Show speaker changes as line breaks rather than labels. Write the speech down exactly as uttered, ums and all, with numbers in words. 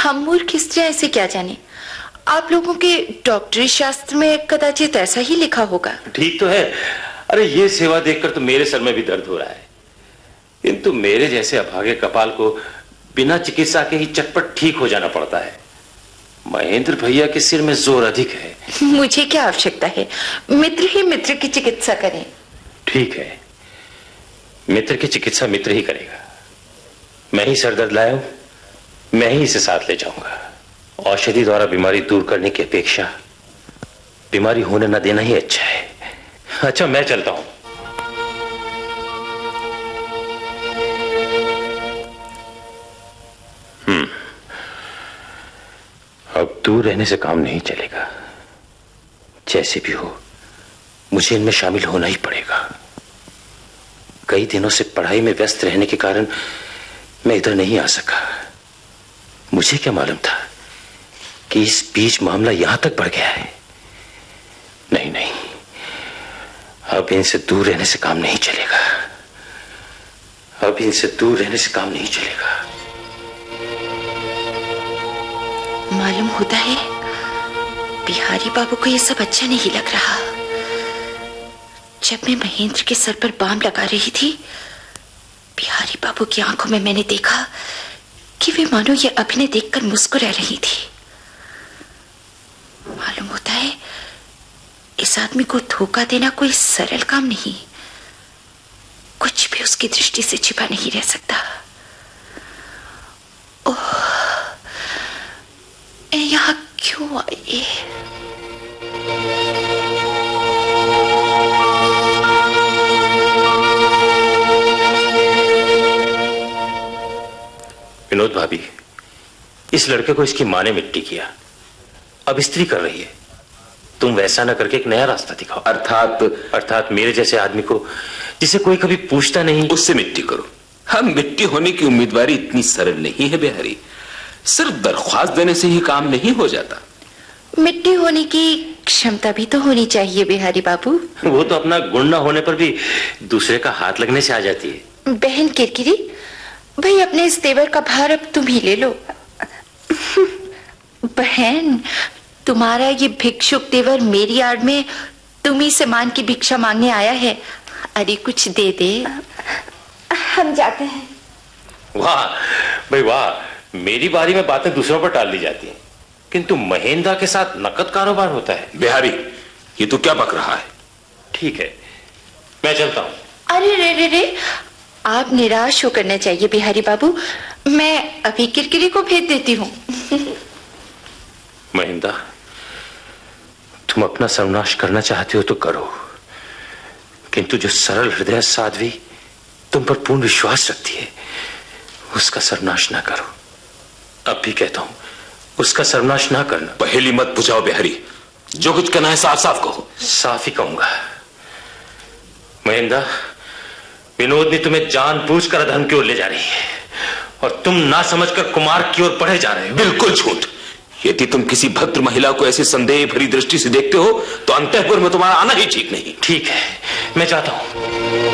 हम मूर्ख स्त्रियां ऐसे क्या जाने, आप लोगों के डॉक्टरी शास्त्र में कदाचित ऐसा ही लिखा होगा।
ठीक तो है। अरे ये सेवा देखकर तो मेरे सर में भी दर्द हो रहा है, किंतु मेरे जैसे अभागे कपाल को बिना चिकित्सा के ही चटपट ठीक हो जाना पड़ता है। महेंद्र भैया के सिर में जोर अधिक है।
मुझे क्या आवश्यकता है, मित्र ही मित्र की चिकित्सा करें। ठीक
है, मित्र की चिकित्सा मित्र ही करेगा। मैं ही सर दर्द लाया हूं, मैं ही इसे साथ ले जाऊंगा। औषधि द्वारा बीमारी दूर करने की अपेक्षा बीमारी होने न देना ही अच्छा है। अच्छा, मैं चलता हूं। हम्म अब दूर रहने से काम नहीं चलेगा। जैसे भी हो मुझे इनमें शामिल होना ही पड़ेगा। कई दिनों से पढ़ाई में व्यस्त रहने के कारण मैं इधर नहीं आ सका। मुझे क्या मालूम था कि इस बीच मामला यहां तक बढ़ गया है। नहीं नहीं, अब इनसे दूर रहने से काम नहीं चलेगा। अब इनसे दूर रहने से काम नहीं चलेगा।
मालूम होता है बिहारी बाबू को यह सब अच्छा नहीं लग रहा। जब मैं महेंद्र के सर पर बाम लगा रही थी, बिहारी बाबू की आंखों में मैंने देखा कि वे मानो ये अभिनय देखकर मुस्कुरा रही थी। मालूम होता है इस आदमी को धोखा देना कोई सरल काम नहीं। कुछ भी उसकी दृष्टि से छिपा नहीं रह सकता। ओह, यहाँ क्यों आई?
विनोद भाभी, इस लड़के को इसकी माँ ने मिट्टी किया, अब स्त्री कर रही है। तुम वैसा न करके एक नया रास्ता दिखाओ। अर्थात अर्थात मेरे जैसे आदमी को, जिसे कोई कभी पूछता नहीं,
उससे मिट्टी करो। हम मिट्टी होने की उम्मीदवारी इतनी सरल नहीं है बिहारी। सिर्फ दरख्वास्त देने से ही काम नहीं हो जाता।
मिट्टी होने की क्षमता भी तो होनी चाहिए बिहारी बाबू।
वो तो अपना गुण न होने पर भी दूसरे का हाथ लगने से आ जाती है।
बहन किरकिरी, भाई अपने इस तेवर का भार अब तुम ही ले लो। बहन, तुम्हारा ये भिक्षुक तेवर मेरी आड़ में तुम ही से मान की भिक्षा मांगने आया है। अरे कुछ दे दे। हम जाते हैं।
वाह भाई वाह, मेरी बारी में बातें दूसरों पर टाल दी जाती हैं, किंतु महेंद्र के साथ नकद कारोबार होता है।
बिहारी, ये तो क्या बक रहा है?
ठीक है, मैं चलता हूँ।
अरे रे रे रे, आप निराश होकर न चाहिए बिहारी बाबू, मैं अभी किरकिरी को भेज देती हूँ।
महेंद्र, तुम अपना सर्वनाश करना चाहते हो तो करो, किंतु जो सरल हृदय साध्वी तुम पर पूर्ण विश्वास रखती है, उसका सर्वनाश ना करो। अब भी कहता हूं, उसका सर्वनाश ना करना।
पहेली मत बुझाओ बिहारी, जो कुछ कहना है साफ साफ कहो।
साफ ही कहूंगा। महेंद्र, विनोद ने तुम्हें जानबूझकर अधर्म की ओर ले जा रही है और तुम ना समझकर कुमार की ओर बढ़े जा रहे हो।
बिल्कुल झूठ। यदि तुम किसी भद्र महिला को ऐसी संदेह भरी दृष्टि से देखते हो तो अंतःपुर में तुम्हारा आना ही ठीक नहीं।
ठीक है, मैं चाहता हूं